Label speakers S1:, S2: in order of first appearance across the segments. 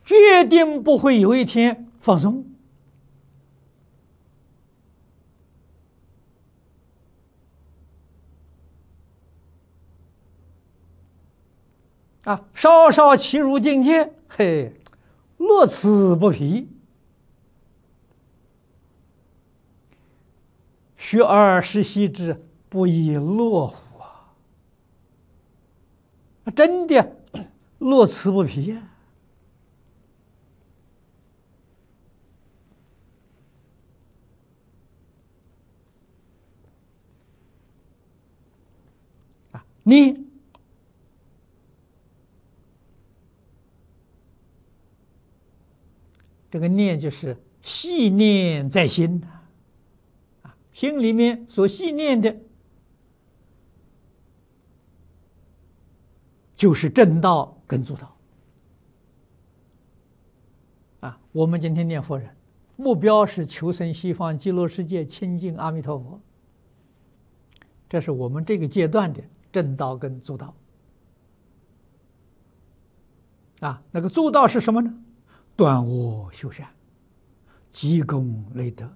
S1: 决定不会有一天放松。稍稍其入境界，嘿，乐此不疲。学而时习之，不亦乐乎啊！真的乐此不疲呀！念这个念就是细念在心心里面所细念的，就是正道跟助道我们今天念佛人，目标是求生西方极乐世界，亲近阿弥陀佛。这是我们这个阶段的正道跟助道那个助道是什么呢？断恶修善，积功累德。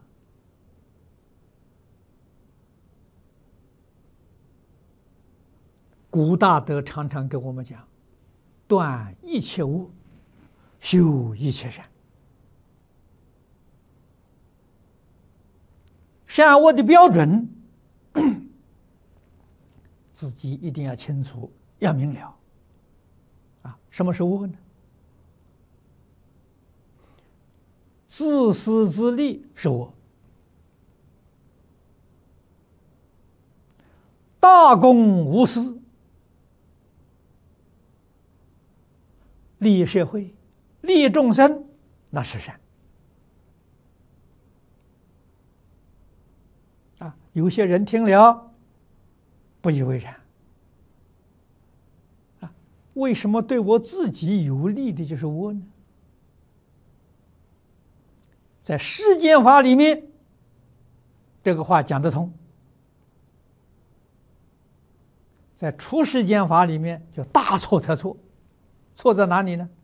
S1: 古大德常常跟我们讲，断一切恶，修一切善。善恶的标准自己一定要清楚，要明了什么是恶呢？自私自利是恶，大公无私，利益社会、利益众生，那是善有些人听了不以为然为什么对我自己有利的就是恶呢？在世间法里面，这个话讲得通；在出世间法里面，就大错特错。错在哪里呢？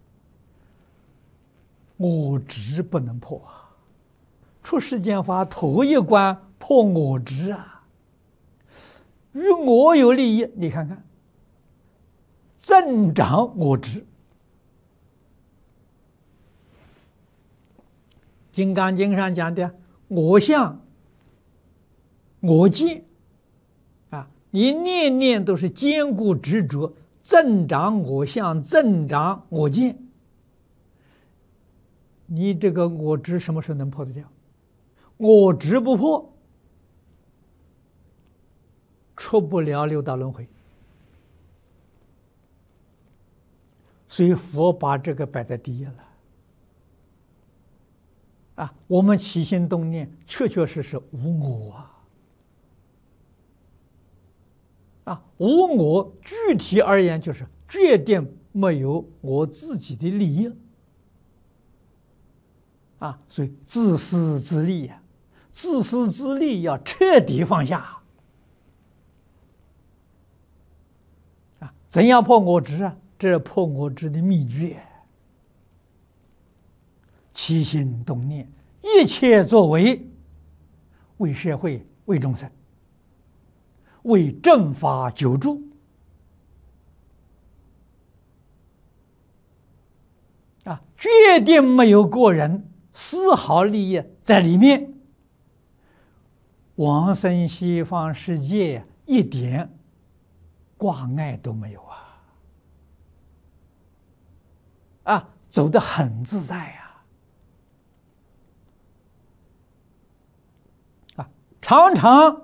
S1: 我执不能破出世间法头一关破我执与我有利益，你看看，增长我执。金刚经上讲的我相、我见你念念都是坚固执着，增长我相，增长我见。你这个我执什么时候能破得掉？我执不破，出不了六道轮回。所以佛把这个摆在第一了我们起心动念确确实实无我无我具体而言就是决定没有我自己的利益所以自私自利自私自利要彻底放下怎样破我执这是破我执的秘诀。起心动念，一切作为，为社会，为众生，为正法久住决定没有个人丝毫利益在里面，往生西方世界一点挂碍都没有走得很自在常常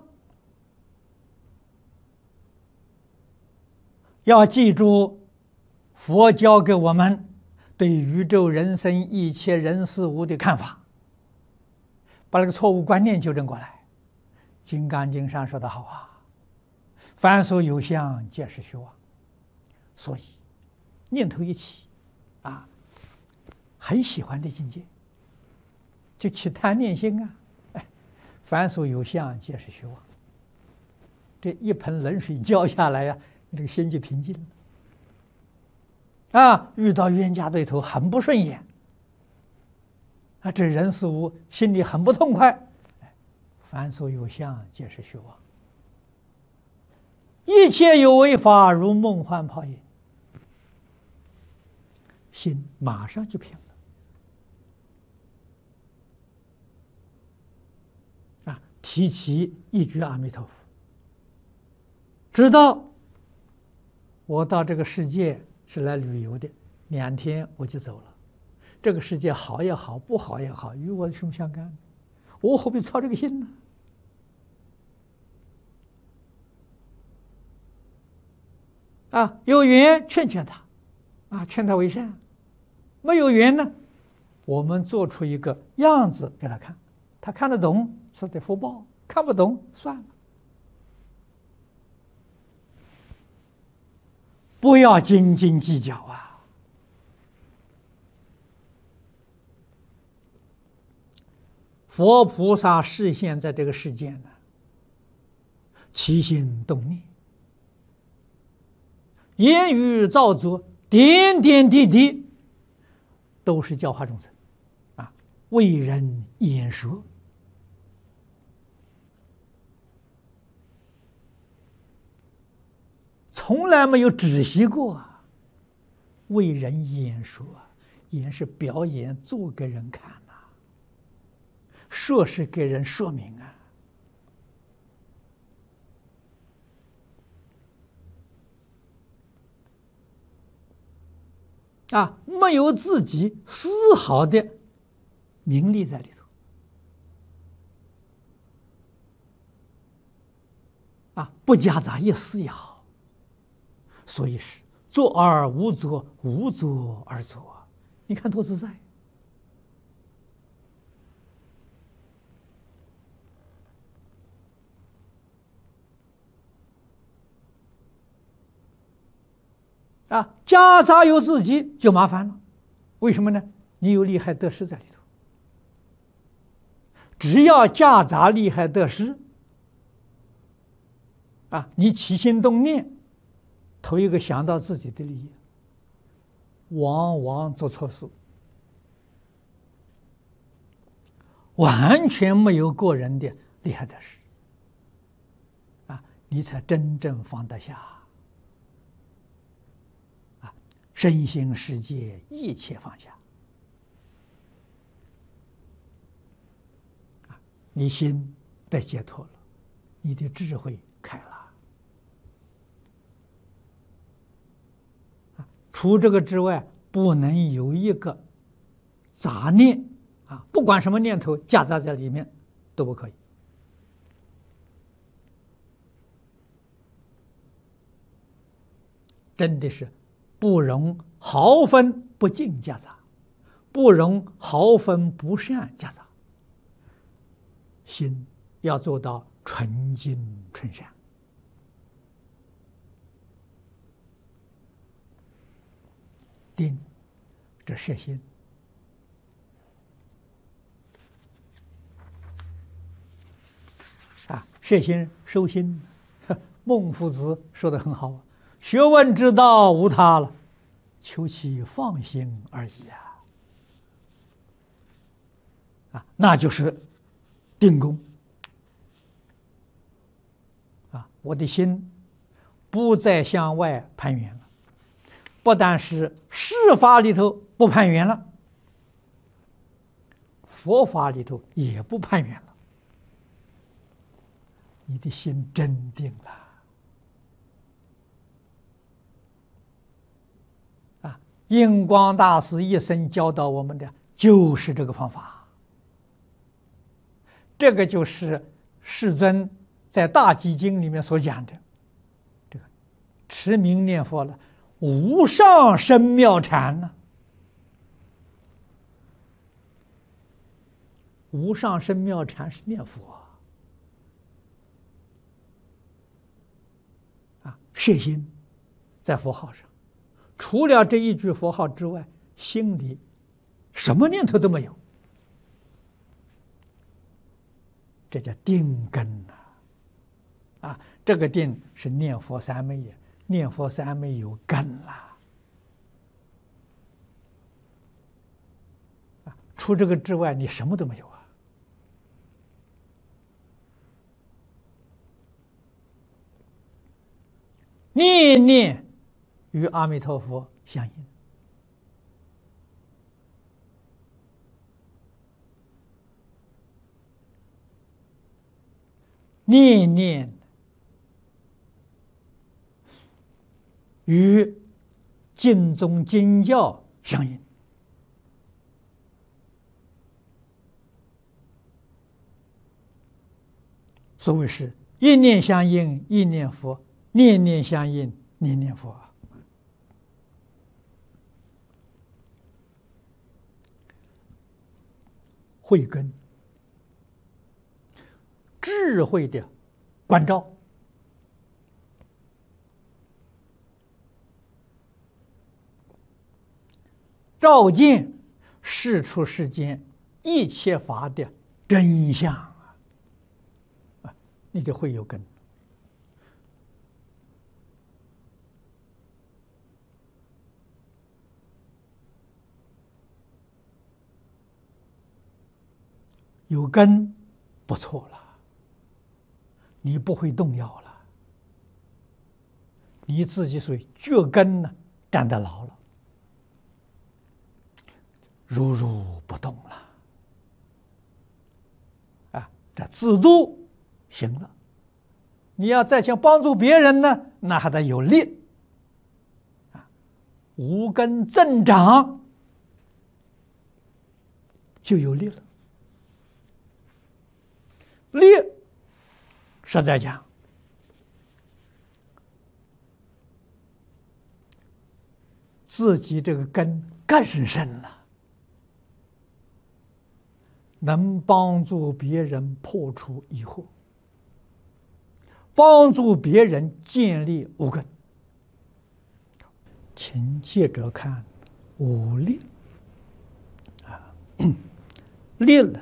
S1: 要记住佛教给我们对宇宙人生一切人事物的看法，把那个错误观念纠正过来。金刚经上说得好凡所有相皆是虚妄。所以念头一起很喜欢的境界就起贪念心凡所有相皆是虚妄。这一盆冷水浇下来你这个心就平静了遇到冤家对头很不顺眼，这人事物心里很不痛快。凡所有相，皆是虚妄。一切有为法，如梦幻泡影，心马上就平了。提起一句阿弥陀佛，知道我到这个世界是来旅游的，2天我就走了。这个世界好也好，不好也好，与我有什么相干？我何必操这个心呢？有缘劝劝他，劝他为善；没有缘呢，我们做出一个样子给他看，他看得懂是得福报，看不懂算了。不要斤斤计较啊！佛菩萨示现在这个世间呢，起心动念，言语造作，点点滴滴，都是教化众生，为人演说。从来没有止息过为人演说演是表演，做给人看说是给人说明没有自己丝毫的名利在里头不夹杂一丝一毫。所以是作而无作，无作而作，你看多自在夹杂有自己就麻烦了。为什么呢？你有利害得失在里头。只要夹杂利害得失你起心动念头一个想到自己的利益，往往做错事，完全没有个人的利害得失你才真正放得下身心世界一切放下你心得解脱了，你的智慧开了。除这个之外，不能有一个杂念不管什么念头夹杂在里面都不可以。真的是不容毫分不净夹杂，不容毫分不善夹杂。心要做到纯净纯善。定，这摄心摄心收心。孟夫子说得很好，学问之道无他了，求其放心而已那就是定功我的心不再向外攀缘了，不但是世法里头不攀缘了，佛法里头也不攀缘了。你的心真定了印光大师一生教导我们的就是这个方法。这个就是世尊在大集经里面所讲的，这个持名念佛了，无上深妙禅呢。无上深妙禅是念佛摄心在佛号上，除了这一句佛号之外，心里什么念头都没有，这叫定根这个定是念佛三昧也，念佛三昧有根了除这个之外，你什么都没有啊！念念与阿弥陀佛相应，念念与经宗经教相应。所谓是一念相应，一念佛；念念相应，念念佛。慧根，智慧的关照，照见世出世间一切法的真相啊！你的慧有根。有根不错了，你不会动摇了，你自己所谓脚跟呢站得牢了，如如不动了，啊，这自度行了。你要再想帮助别人呢，那还得有力，啊，无根增长就有力了。力，实在讲，自己这个根更深了，能帮助别人破除疑惑，帮助别人建立无根。请接着看五力啊，力了。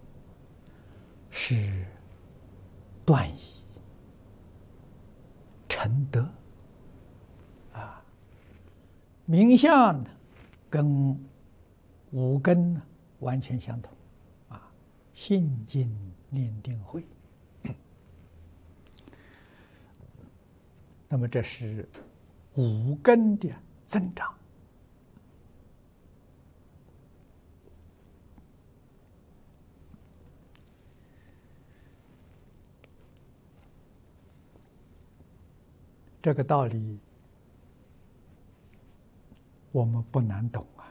S1: 是断疑、成德啊，名相呢跟五根呢完全相同啊，信经念定慧。那么这是五根的增长。这个道理我们不难懂啊。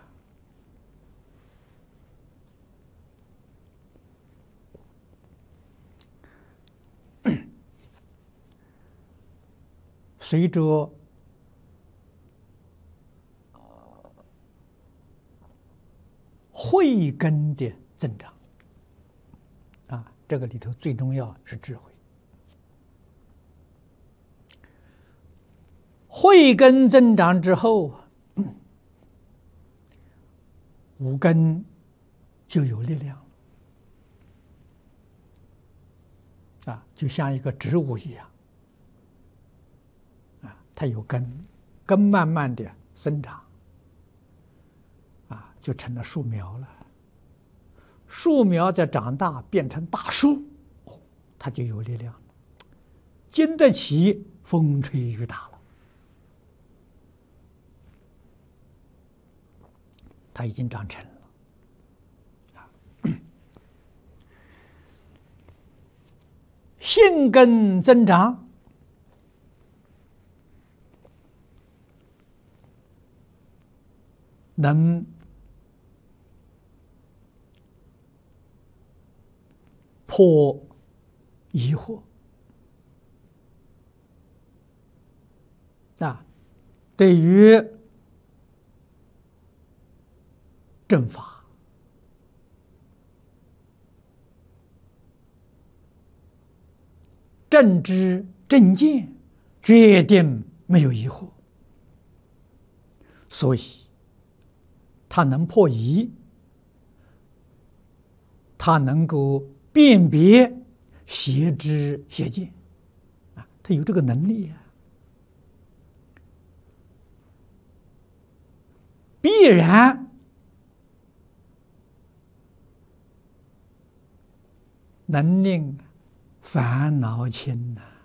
S1: 随着慧根的增长啊，这个里头最重要是智慧。慧根增长之后，五根就有力量啊，就像一个植物一样啊，它有根，根慢慢的生长啊，就成了树苗了。树苗在长大变成大树，它就有力量了，经得起风吹雨打了。它已经长成了，性根增长，能破疑惑啊，对于正法、正知、正见，决定没有疑惑，所以它能破疑，它能够辨别邪知邪见啊，它有这个能力啊，必然能令烦恼轻呐。